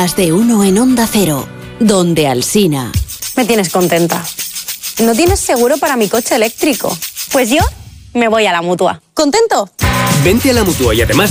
Más de uno en Onda Cero, donde Alsina. Me tienes contenta. ¿No tienes seguro para mi coche eléctrico? Pues yo me voy a la Mutua. ¿Contento? Vente a la Mutua y además